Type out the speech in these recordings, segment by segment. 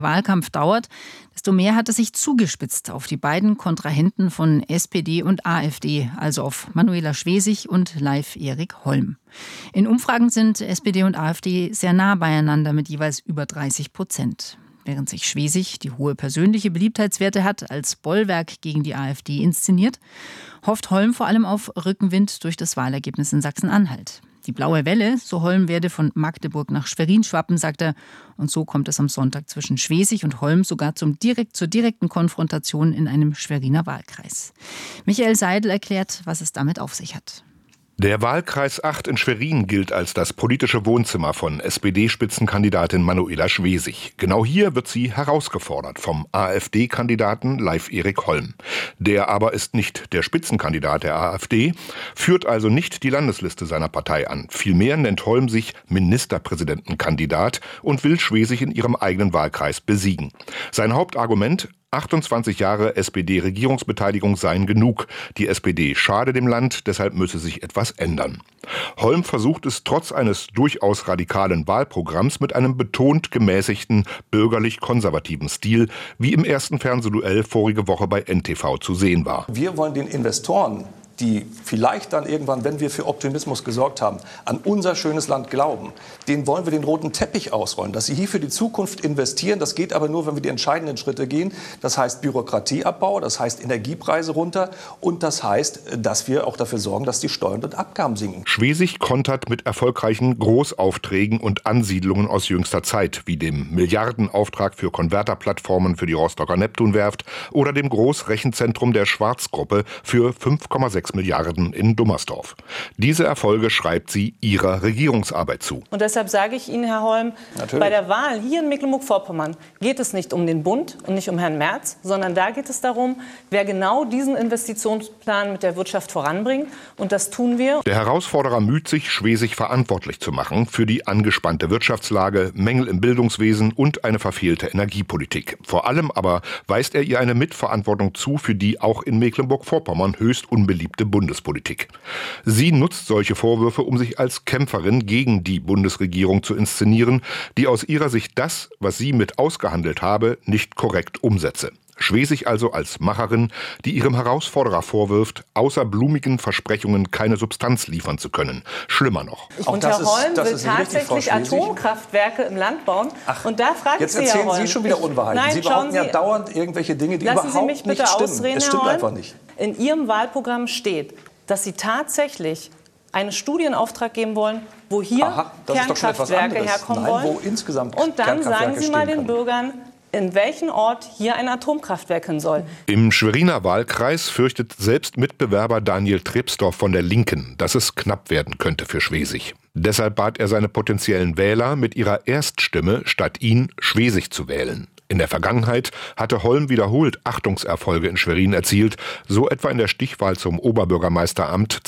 Wahlkampf dauert, desto mehr hat es sich zugespitzt auf die beiden Kontrahenten von SPD und AfD, also auf Manuela Schwesig und Leif Erik Holm. In Umfragen sind SPD und AfD sehr nah beieinander mit jeweils über 30%. Während sich Schwesig die hohe persönliche Beliebtheitswerte hat, als Bollwerk gegen die AfD inszeniert, hofft Holm vor allem auf Rückenwind durch das Wahlergebnis in Sachsen-Anhalt. Die blaue Welle, so Holm, werde von Magdeburg nach Schwerin schwappen, sagt er. Und so kommt es am Sonntag zwischen Schwesig und Holm sogar zur direkten Konfrontation in einem Schweriner Wahlkreis. Michael Seidel erklärt, was es damit auf sich hat. Der Wahlkreis 8 in Schwerin gilt als das politische Wohnzimmer von SPD-Spitzenkandidatin Manuela Schwesig. Genau hier wird sie herausgefordert vom AfD-Kandidaten Leif Erik Holm. Der aber ist nicht der Spitzenkandidat der AfD, führt also nicht die Landesliste seiner Partei an. Vielmehr nennt Holm sich Ministerpräsidentenkandidat und will Schwesig in ihrem eigenen Wahlkreis besiegen. Sein Hauptargument: 28 Jahre SPD-Regierungsbeteiligung seien genug. Die SPD schade dem Land, deshalb müsse sich etwas ändern. Holm versucht es trotz eines durchaus radikalen Wahlprogramms mit einem betont gemäßigten, bürgerlich-konservativen Stil, wie im ersten Fernsehduell vorige Woche bei NTV zu sehen war. Wir wollen den Investoren, die vielleicht dann irgendwann, wenn wir für Optimismus gesorgt haben, an unser schönes Land glauben, denen wollen wir den roten Teppich ausrollen, dass sie hier für die Zukunft investieren. Das geht aber nur, wenn wir die entscheidenden Schritte gehen. Das heißt Bürokratieabbau, das heißt Energiepreise runter und das heißt, dass wir auch dafür sorgen, dass die Steuern und Abgaben sinken. Schwesig kontert mit erfolgreichen Großaufträgen und Ansiedlungen aus jüngster Zeit, wie dem Milliardenauftrag für Konverterplattformen für die Rostocker Neptunwerft oder dem Großrechenzentrum der Schwarz-Gruppe für 5,6 Milliarden in Dummersdorf. Diese Erfolge schreibt sie ihrer Regierungsarbeit zu. Und deshalb sage ich Ihnen, Herr Holm, bei der Wahl hier in Mecklenburg-Vorpommern geht es nicht um den Bund und nicht um Herrn Merz, sondern da geht es darum, wer genau diesen Investitionsplan mit der Wirtschaft voranbringt. Und das tun wir. Der Herausforderer müht sich, Schwesig verantwortlich zu machen für die angespannte Wirtschaftslage, Mängel im Bildungswesen und eine verfehlte Energiepolitik. Vor allem aber weist er ihr eine Mitverantwortung zu für die auch in Mecklenburg-Vorpommern höchst unbeliebte Bundespolitik. Sie nutzt solche Vorwürfe, um sich als Kämpferin gegen die Bundesregierung zu inszenieren, die aus ihrer Sicht das, was sie mit ausgehandelt habe, nicht korrekt umsetze. Schwesig also als Macherin, die ihrem Herausforderer vorwirft, außer blumigen Versprechungen keine Substanz liefern zu können. Schlimmer noch. Und Herr Holm will tatsächlich Atomkraftwerke im Land bauen. Und da frage ich Sie, Herr Holm. Jetzt erzählen Sie schon wieder Unwahrheiten. Nein, Sie behaupten ja dauernd irgendwelche Dinge, die überhaupt nicht nicht stimmen. Ausreden, es stimmt Herr Holm. einfach nicht. In Ihrem Wahlprogramm steht, dass Sie tatsächlich eine Studie in Auftrag geben wollen, wo hier Kernkraftwerke herkommen wollen. Wo insgesamt und dann sagen Sie mal den Bürgern, in welchen Ort hier ein Atomkraftwerk hin soll. Im Schweriner Wahlkreis fürchtet selbst Mitbewerber Daniel Trepsdorf von der Linken, dass es knapp werden könnte für Schwesig. Deshalb bat er seine potenziellen Wähler, mit ihrer Erststimme statt ihn Schwesig zu wählen. In der Vergangenheit hatte Holm wiederholt Achtungserfolge in Schwerin erzielt, so etwa in der Stichwahl zum Oberbürgermeisteramt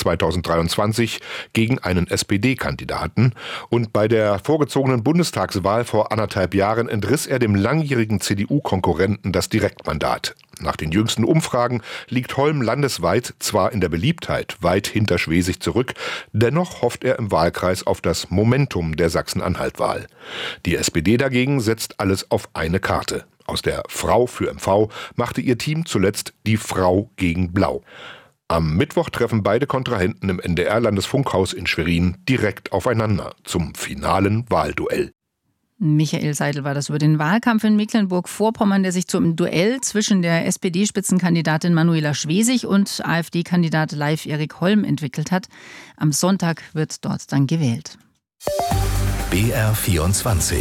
2023 gegen einen SPD-Kandidaten. Und bei der vorgezogenen Bundestagswahl vor 1,5 Jahren entriss er dem langjährigen CDU-Konkurrenten das Direktmandat. Nach den jüngsten Umfragen liegt Holm landesweit zwar in der Beliebtheit weit hinter Schwesig zurück, dennoch hofft er im Wahlkreis auf das Momentum der Sachsen-Anhalt-Wahl. Die SPD dagegen setzt alles auf eine Karte. Aus der Frau für MV machte ihr Team zuletzt die Frau gegen Blau. Am Mittwoch treffen beide Kontrahenten im NDR-Landesfunkhaus in Schwerin direkt aufeinander zum finalen Wahlduell. Michael Seidel war das über den Wahlkampf in Mecklenburg-Vorpommern, der sich zum Duell zwischen der SPD-Spitzenkandidatin Manuela Schwesig und AfD-Kandidat Leif Erik Holm entwickelt hat. Am Sonntag wird dort dann gewählt. BR24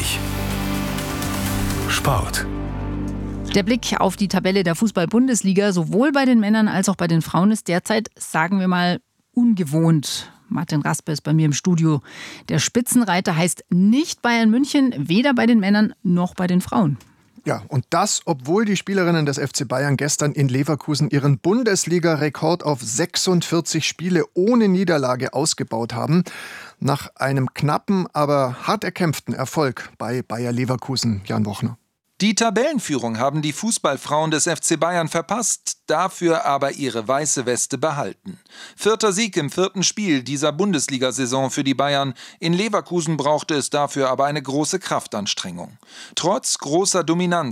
Sport. Der Blick auf die Tabelle der Fußball-Bundesliga, sowohl bei den Männern als auch bei den Frauen, ist derzeit, sagen wir mal, ungewohnt. Martin Raspe ist bei mir im Studio. Der Spitzenreiter heißt nicht Bayern München, weder bei den Männern noch bei den Frauen. Ja, und das, obwohl die Spielerinnen des FC Bayern gestern in Leverkusen ihren Bundesliga-Rekord auf 46 Spiele ohne Niederlage ausgebaut haben. Nach einem knappen, aber hart erkämpften Erfolg bei Bayer Leverkusen, Jan Wochner. Die Tabellenführung haben die Fußballfrauen des FC Bayern verpasst, dafür aber ihre weiße Weste behalten. 4. Sieg im 4. Spiel dieser Bundesliga-Saison für die Bayern. In Leverkusen brauchte es dafür aber eine große Kraftanstrengung. Trotz großer Dominanz